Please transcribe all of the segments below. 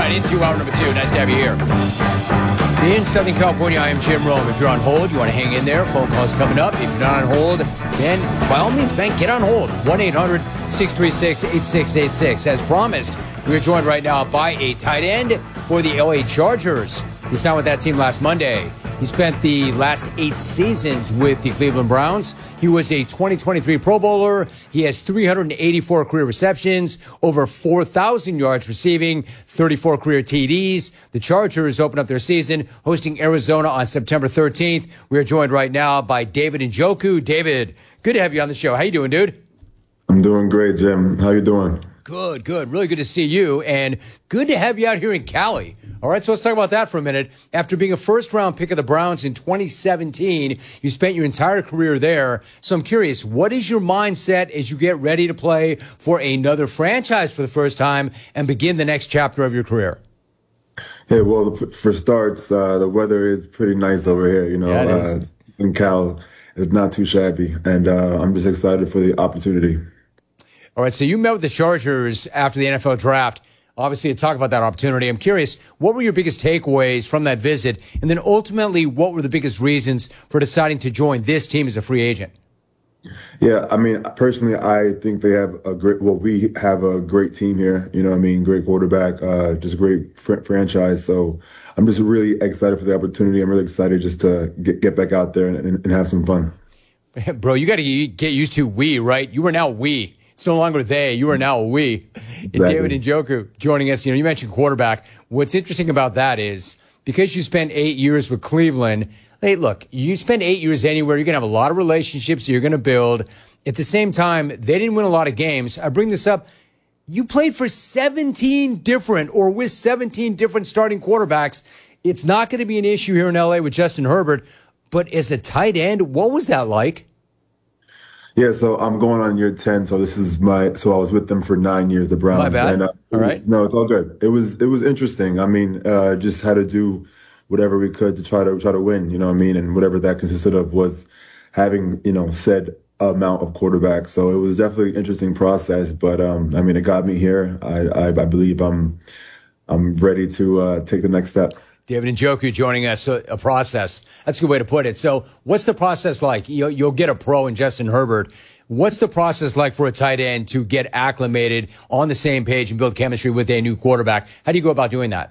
right into hour number 2. Nice to have you here. In Southern California, I am Jim Rome. If you're on hold, you want to hang in there. Phone calls coming up. If you're not on hold, then by all means, man, get on hold. 1-800-636-8686. As promised, we are joined right now by a tight end for the LA Chargers. He signed with that team last Monday. He spent the last 8 seasons with the Cleveland Browns. He was a 2023 Pro Bowler. He has 384 career receptions, over 4,000 yards receiving, 34 career TDs. The Chargers open up their season hosting Arizona on September 13th. We are joined right now by David Njoku. David, good to have you on the show. How you doing, dude? I'm doing great, Jim. How you doing? Good, good. Really good to see you, and good to have you out here in Cali. All right, so let's talk about that for a minute. After being a first-round pick of the Browns in 2017, you spent your entire career there. So I'm curious, what is your mindset as you get ready to play for another franchise for the first time and begin the next chapter of your career? Hey, well, for starts, the weather is pretty nice over here. You know, yeah, in Cal, it's not too shabby, and I'm just excited for the opportunity. All right, so you met with the Chargers after the NFL draft, obviously, to talk about that opportunity. I'm curious, what were your biggest takeaways from that visit? And then ultimately, what were the biggest reasons for deciding to join this team as a free agent? Yeah, I mean, personally, I think they have we have a great team here. You know what I mean? Great quarterback, just a great franchise. So I'm just really excited for the opportunity. I'm really excited just to get back out there and have some fun. Bro, you got to get used to we, right? You are now we. It's no longer they. You are now we. Exactly. David Njoku joining us. You know, you mentioned quarterback. What's interesting about that is because you spent 8 years with Cleveland, hey, look, you spend 8 years anywhere, you're going to have a lot of relationships you're going to build. At the same time, they didn't win a lot of games. I bring this up. You played for 17 different or with 17 different starting quarterbacks. It's not going to be an issue here in L.A. with Justin Herbert. But as a tight end, what was that like? Yeah, so I'm going on year 10. So so I was with them for 9 years, the Browns. My bad. And, all right. No, it's all good. It was interesting. I mean, just had to do whatever we could to try to win, you know what I mean? And whatever that consisted of was having, said amount of quarterbacks. So it was definitely an interesting process, but I mean, it got me here. I believe I'm ready to take the next step. David Njoku joining us, a process. That's a good way to put it. So what's the process like? You'll get a pro in Justin Herbert. What's the process like for a tight end to get acclimated on the same page and build chemistry with a new quarterback? How do you go about doing that?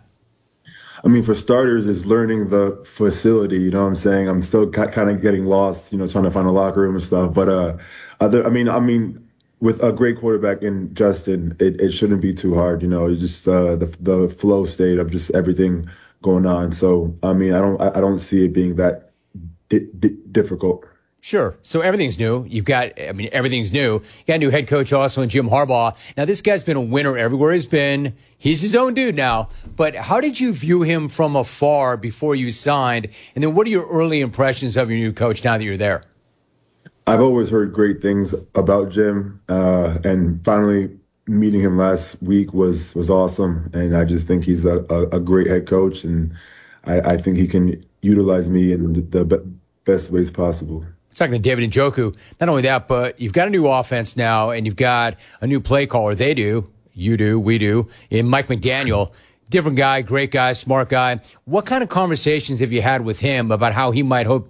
I mean, for starters, is learning the facility. You know what I'm saying? I'm still kind of getting lost, trying to find a locker room and stuff. But I mean, with a great quarterback in Justin, it shouldn't be too hard. It's just the flow state of just everything going on. So, I mean, I don't see it being that difficult. Sure. So everything's new. Everything's new. You got a new head coach also in Jim Harbaugh. Now, this guy's been a winner everywhere he's been. He's his own dude now. But how did you view him from afar before you signed? And then what are your early impressions of your new coach now that you're there? I've always heard great things about Jim. And finally meeting him last week was awesome. And I just think he's a great head coach. And I think he can utilize me in the best ways possible. Talking to David Njoku. Not only that, but you've got a new offense now, and you've got a new play caller. They do, you do, we do. In Mike McDaniel, different guy, great guy, smart guy. What kind of conversations have you had with him about how he might hope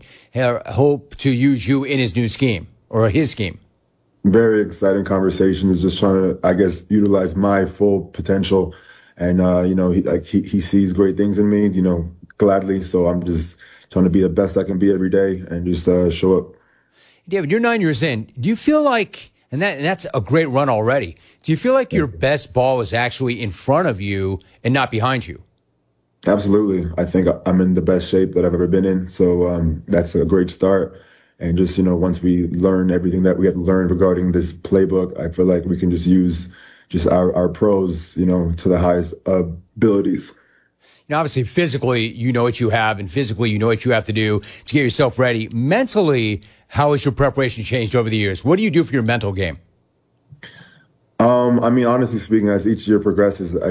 to use you in his new scheme or his scheme? Very exciting conversations. Just trying to, I guess, utilize my full potential, and he sees great things in me, gladly. So I'm just trying to be the best I can be every day and just show up. David, you're 9 years in. Do you feel like, and that's a great run already, do you feel like your best ball is actually in front of you and not behind you? Absolutely. I think I'm in the best shape that I've ever been in. So that's a great start. And just, once we learn everything that we have to learn regarding this playbook, I feel like we can just use just our pros, to the highest abilities. Obviously, physically, you know what you have, and physically, you know what you have to do to get yourself ready. Mentally, how has your preparation changed over the years? What do you do for your mental game? I mean, honestly speaking, as each year progresses,